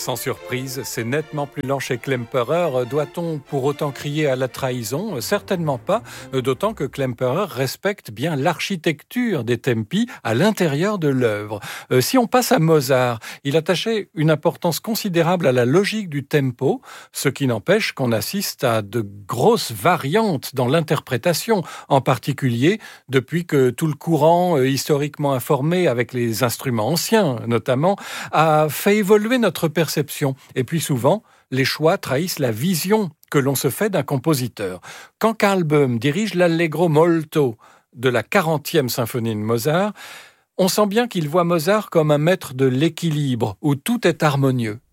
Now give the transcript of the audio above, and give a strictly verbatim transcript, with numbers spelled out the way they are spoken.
Sans surprise, c'est nettement plus lent chez Klemperer. Doit-on pour autant crier à la trahison ? Certainement pas, d'autant que Klemperer respecte bien l'architecture des tempi à l'intérieur de l'œuvre. Euh, si on passe à Mozart, il attachait une importance considérable à la logique du tempo, ce qui n'empêche qu'on assiste à de grosses variantes dans l'interprétation, en particulier depuis que tout le courant euh, historiquement informé avec les instruments anciens, notamment, a fait évoluer notre perception. Et puis souvent, les choix trahissent la vision que l'on se fait d'un compositeur. Quand Karl Böhm dirige l'Allegro molto de la quarantième symphonie de Mozart, on sent bien qu'il voit Mozart comme un maître de l'équilibre, où tout est harmonieux.